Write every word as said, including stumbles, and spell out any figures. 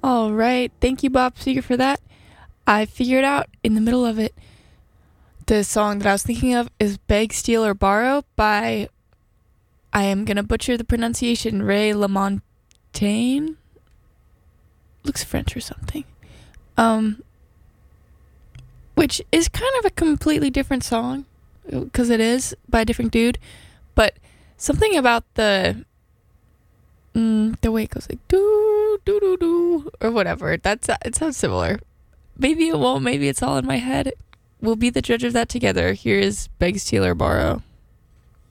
All right. Thank you, Bob Seger, for that. I figured out in the middle of it. The song that I was thinking of is Beg, Steal, or Borrow by, I am going to butcher the pronunciation, Ray LaMontagne. Looks French or something. Um, which is kind of a completely different song, because it is by a different dude. But something about the, mm, the way it goes like, doo, doo, doo, doo, or whatever. That's, it sounds similar. Maybe it won't. Maybe it's all in my head. We'll be the judge of that together. Here is Beg, Steal, or Borrow.